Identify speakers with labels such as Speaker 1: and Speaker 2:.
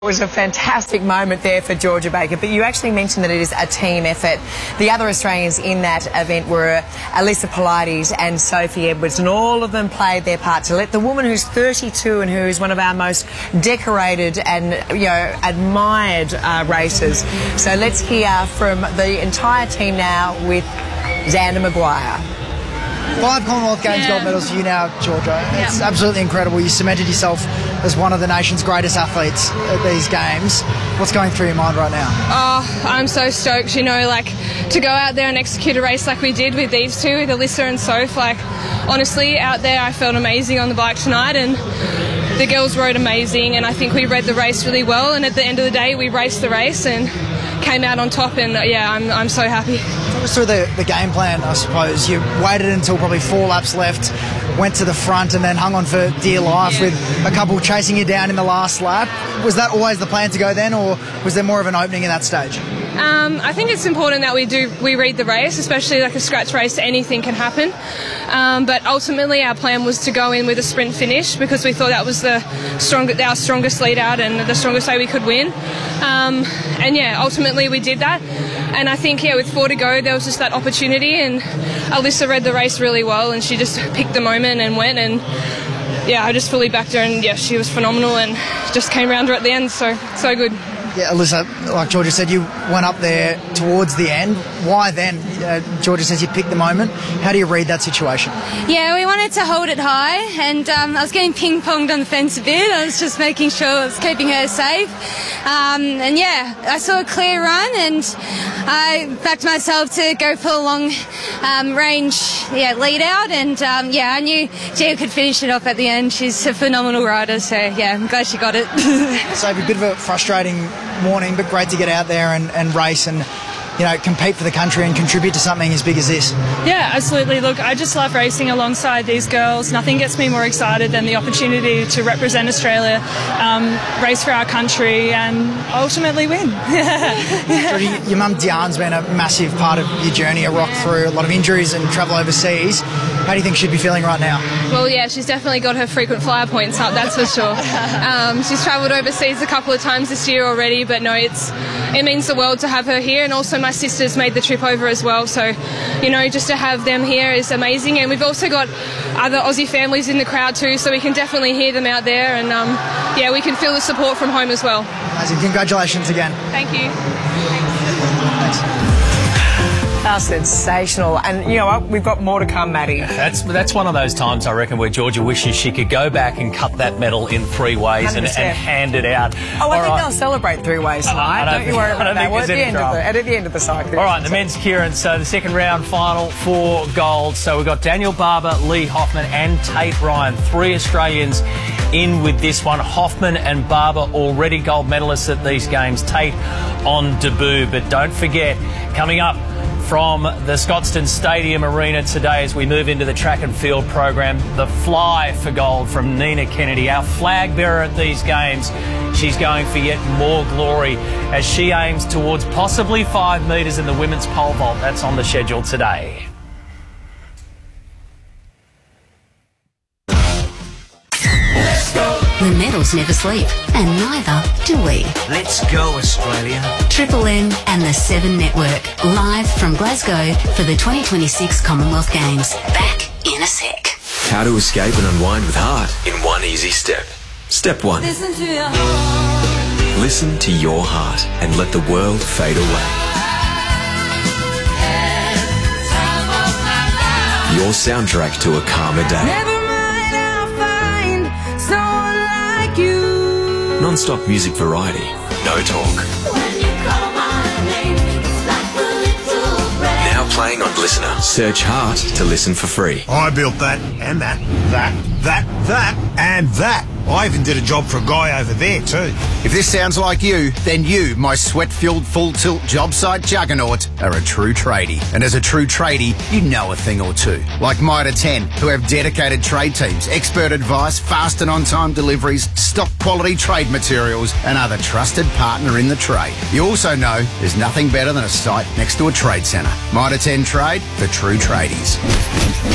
Speaker 1: It was a fantastic moment there for Georgia Baker, but you actually mentioned that it is a team effort. The other Australians in that event were Alyssa Polides and Sophie Edwards, and all of them played their part to let the woman who's 32 and who is one of our most decorated and admired racers. So let's hear from the entire team now with Xander Maguire.
Speaker 2: 5 Commonwealth Games gold medals for you now, Georgia. It's absolutely incredible. You cemented yourself as one of the nation's greatest athletes at these games. What's going through your mind right now?
Speaker 3: Oh, I'm so stoked, to go out there and execute a race like we did with these two, with Alyssa and Soph. Honestly, out there I felt amazing on the bike tonight, and the girls rode amazing, and I think we read the race really well, and at the end of the day we raced the race and came out on top, and I'm so happy.
Speaker 2: Talk us through the game plan, I suppose. You waited until probably 4 laps left, went to the front and then hung on for dear life with a couple chasing you down in the last lap. Was that always the plan to go then, or was there more of an opening in that stage?
Speaker 3: I think it's important that we read the race, especially like a scratch race. Anything can happen, but ultimately our plan was to go in with a sprint finish because we thought that was our strongest lead out and the strongest way we could win. Ultimately we did that, and I think with 4 to go there was just that opportunity, and Alyssa read the race really well, and she just picked the moment and went, and I just fully backed her, and she was phenomenal and just came round her at the end, so good.
Speaker 2: Yeah, Alyssa, like Georgia said, you went up there towards the end. Why then? Georgia says you picked the moment. How do you read that situation?
Speaker 4: Yeah, we wanted to hold it high, and I was getting ping-ponged on the fence a bit. I was just making sure I was keeping her safe. I saw a clear run, and I backed myself to go for a long range lead out, and I knew Gia could finish it off at the end. She's a phenomenal rider, so I'm glad she got it.
Speaker 2: So a bit of a frustrating morning, but great to get out there and race and compete for the country and contribute to something as big as this.
Speaker 5: Yeah, absolutely. Look, I just love racing alongside these girls. Nothing gets me more excited than the opportunity to represent Australia, race for our country and ultimately win.
Speaker 2: Georgie, your mum Diane's been a massive part of your journey, a rock through a lot of injuries and travel overseas. How do you think she'd be feeling right now?
Speaker 3: Well, she's definitely got her frequent flyer points up, that's for sure. She's travelled overseas a couple of times this year already, but no, it means the world to have her here, and also my sisters made the trip over as well, so just to have them here is amazing. And we've also got other Aussie families in the crowd too, so we can definitely hear them out there, and we can feel the support from home as well.
Speaker 2: Amazing. Congratulations again.
Speaker 3: Thank you.
Speaker 2: Thanks.
Speaker 1: How sensational. And you know what? We've got more to come, Maddie.
Speaker 6: That's one of those times, I reckon, where Georgia wishes she could go back and cut that medal in 3 ways and hand it out.
Speaker 1: Oh, I think they'll celebrate 3 ways tonight. Don't you worry about that. At the end of the cycle.
Speaker 6: All right, the men's Kieran. So the second round final for gold. So we've got Daniel Barber, Lee Hoffman and Tate Ryan. 3 Australians in with this one. Hoffman and Barber already gold medalists at these games. Tate on debut. But don't forget, coming up from the Scotstoun Stadium Arena today as we move into the track and field program, the fly for gold from Nina Kennedy, our flag bearer at these games. She's going for yet more glory as she aims towards possibly 5 metres in the women's pole vault. That's on the schedule today.
Speaker 7: The medals never sleep, and neither do we.
Speaker 8: Let's go, Australia.
Speaker 7: Triple M and the 7 Network, live from Glasgow for the 2026 Commonwealth Games. Back in a sec.
Speaker 9: How to escape and unwind with heart in one easy step. Step 1.
Speaker 10: Listen to your heart.
Speaker 9: Listen to your heart and let the world fade away. Your soundtrack to a calmer day. Non-stop music variety, no talk. Now playing on Listener. Search Heart to listen for free.
Speaker 11: I built that, and that, and that. I even did a job for a guy over there too.
Speaker 12: If this sounds like you, then you, my sweat-filled full-tilt job site juggernaut, are a true tradie. And as a true tradie, you know a thing or two. Like Mitre 10, who have dedicated trade teams, expert advice, fast and on-time deliveries, stock quality trade materials, and are the trusted partner in the trade. You also know there's nothing better than a site next to a trade centre. Mitre 10 Trade for true tradies.